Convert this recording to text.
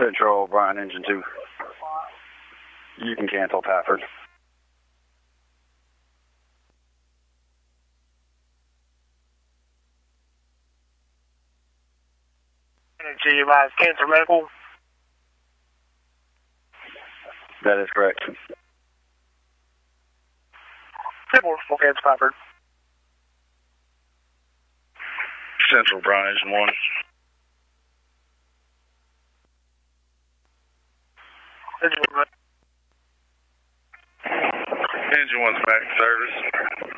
Central, Brian, Engine 2. You can cancel Pafford. Energy advise cancer medical. That is correct. Triple full cancer Pafford. Central, Brian, Engine 1. Engine 1. Engine 1's back in service.